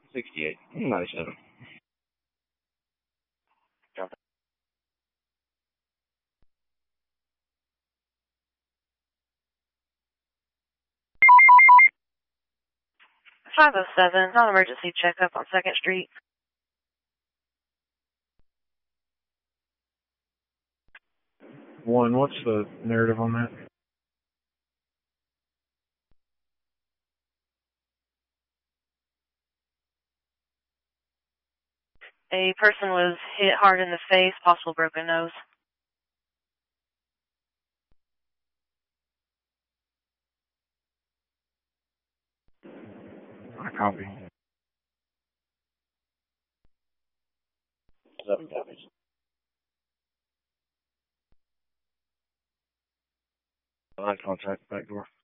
68. 97. Drop it. .507, non-emergency checkup on 2nd Street. One, what's the narrative on that? A person was hit hard in the face, possible broken nose. I copy. 7 copies. Eye contact, back door.